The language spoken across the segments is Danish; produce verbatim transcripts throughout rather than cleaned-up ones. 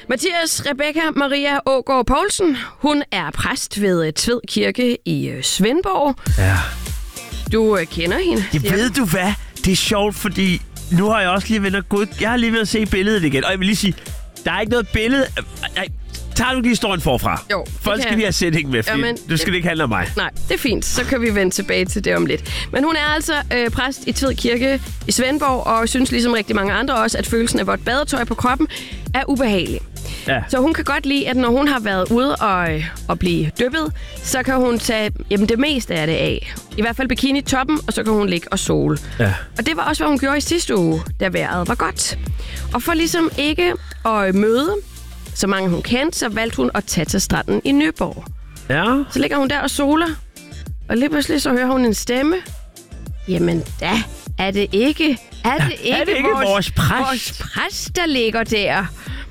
Mathias Rebecca Maria Aagaard Poulsen, hun er præst ved Tved Kirke i Svendborg. Ja. Du øh, kender hende. Jeg ved du hvad? Det er sjovt, fordi nu har jeg også lige været god. Jeg har lige ved at se billedet igen. Og jeg vil lige sige, der er ikke noget billede. Ej, tager du lige historien forfra? Jo. Folk skal lige have sætningen med, fordi Jamen, du skal det ikke handle om mig. Nej, det er fint. Så kan vi vende tilbage til det om lidt. Men hun er altså øh, præst i Tved Kirke i Svendborg, og synes ligesom rigtig mange andre også, at følelsen af vådt badetøj på kroppen er ubehagelig. Ja. Så hun kan godt lide, at når hun har været ude og, øh, og blive dyppet, så kan hun tage jamen, det meste af det af. I hvert fald bikini toppen, og så kan hun ligge og sole. Ja. Og det var også, hvad hun gjorde i sidste uge, da vejret var godt. Og for ligesom ikke at møde så mange hun kendte, så valgte hun at tage til stranden i Nyborg. Ja. Så ligger hun der og soler, og lige pludselig så hører hun en stemme. Jamen da, er det ikke, er det ikke, er det ikke vores, vores præst? Vores præst, der ligger der.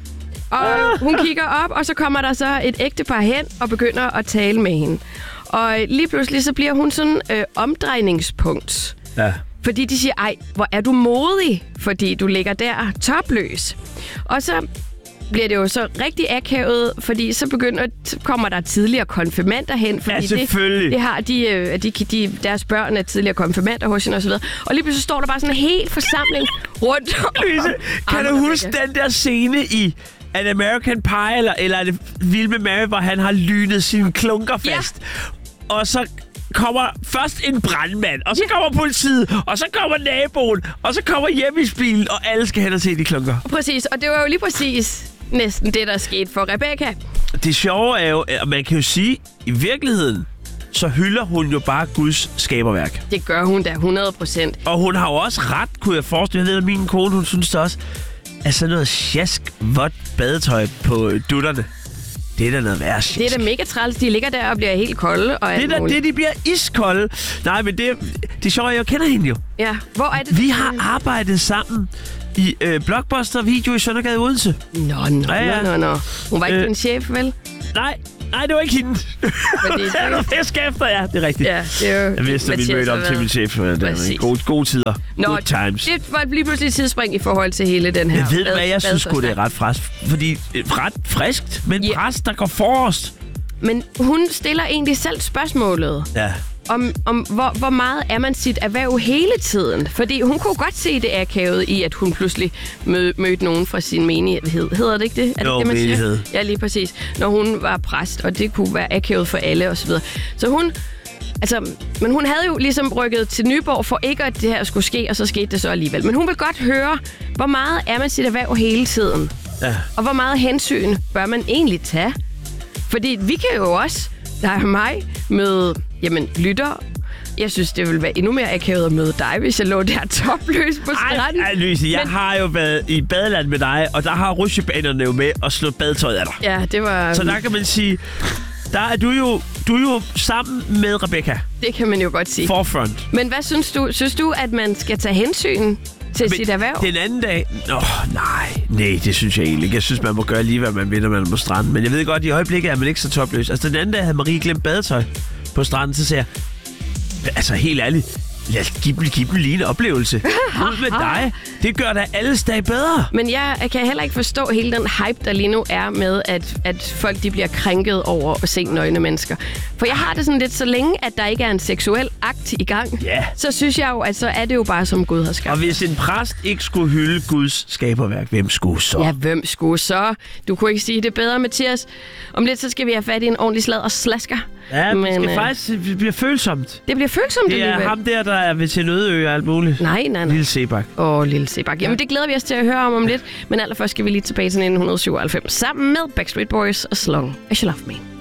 Og hun kigger op, og så kommer der så et ægtepar hen og begynder at tale med hende. Og lige pludselig så bliver hun sådan øh, omdrejningspunkt. Ja. Fordi de siger, ej, hvor er du modig, fordi du ligger der topløs. Og så bliver det jo så rigtig akavet, fordi så begynder, kommer der tidligere konfirmander hen. Fordi ja, selvfølgelig. Det, det har de, de, de, deres børn er tidligere konfirmander hos hende osv. Og lige pludselig står der bare sådan en hel forsamling rundt om. Louise, kan du huske den der scene i An American Pie, eller, eller er det Vild med Mary, hvor han har lynet sine klunker fast? Ja. Og så kommer først en brandmand, og så ja. kommer politiet, og så kommer naboen, og så kommer hjemmesbilen, og alle skal hen og se de klunker. Præcis, og det var jo lige præcis næsten det, der skete for Rebecca. Det sjove er jo, at man kan jo sige, i virkeligheden, så hylder hun jo bare Guds skaberværk. Det gør hun da hundrede procent. Og hun har jo også ret, kunne jeg forestille. Jeg ved, at min kone, hun synes det også, at sådan noget sjask, vådt badetøj på dutterne. Det er da noget værre sjask. Det er da mega træls. De ligger der og bliver helt kolde. Og det er da det, de bliver iskolde. Nej, men det, det er sjovt, jeg kender hende jo. Ja, hvor er det? Vi har arbejdet sammen i øh, Blockbuster Video i Søndergade i Odense. Nå, nå, ja, ja. nå, nå. Hun var ikke øh, din chef, vel? Nej, nej, det var ikke hende. Fordi det er fisk efter, ja, det er rigtigt. Ja, det er jo... Jeg vidste, at vi mødte op til min chef. Gode, gode tider. Nå, good times. Det var lige pludselig et tidsspring i forhold til hele den her... Jeg ved, hvad jeg synes sgu, det er ret frisk. Fordi ret friskt, men yeah. Præst, der går forrest. Men hun stiller egentlig selv spørgsmålet. Ja. Om, om hvor, hvor meget er man sit erhverv hele tiden? Fordi hun kunne godt se det akavet i, at hun pludselig mød, mødte nogen fra sin menighed. Hedder det ikke det? Er det jo, det, man menighed. Siger? Ja, lige præcis. Når hun var præst, og det kunne være akavet for alle osv. Så, så hun... Altså, men hun havde jo ligesom rykket til Nyborg for ikke, at det her skulle ske, og så skete det så alligevel. Men hun vil godt høre, hvor meget er man sit erhverv hele tiden? Ja. Og hvor meget hensyn bør man egentlig tage? Fordi vi kan jo også, der er mig, med jamen, lytter. Jeg synes, det ville være endnu mere akavet at møde dig, hvis jeg lå der topløs på stranden. Ej, ej Louise, jeg Men... har jo været i badeland med dig, og der har rutsjebanerne jo med at slå badetøjet af dig. Ja, det var... Så der kan man sige, der er du jo, du er jo sammen med Rebecca. Det kan man jo godt sige. Forefront. Men hvad synes du? Synes du, at man skal tage hensyn til Men sit erhverv? Den anden dag... Nå, nej. Nej, det synes jeg egentlig ikke. Jeg synes, man må gøre lige, hvad man vil, når man er på stranden. Men jeg ved godt, i øjeblikket er man ikke så topløs. Altså, den anden dag havde Marie glemt badetøj på stranden, så siger jeg... Altså, helt ærligt... Lad os give, give dem lige en oplevelse. Ud med dig. Det gør da alles dag bedre. Men jeg, jeg kan heller ikke forstå hele den hype, der lige nu er med, at, at folk de bliver krænket over at se nøgne mennesker. For jeg har det sådan lidt, så længe at der ikke er en seksuel akt i gang, yeah. så synes jeg jo, at så er det jo bare som Gud har skabt. Og hvis en præst ikke skulle hylde Guds skaberværk, hvem skulle så? Ja, hvem skulle så? Du kunne ikke sige det bedre, Mathias. Om lidt, så skal vi have fat i en ordentlig slad og slasker. Ja, men, det skal øh, faktisk det bliver følsomt. Det bliver følsomt det alligevel. Det er ham der, der er ved til Nødø og alt muligt. Nej, nej, nej. Lille Sebak. Åh, oh, Lille Sebak. Jamen, ja. Det glæder vi os til at høre om om lidt. Men allerførst skal vi lige tilbage til nitten syvoghalvfems sammen med Backstreet Boys og As Long As You Love Me.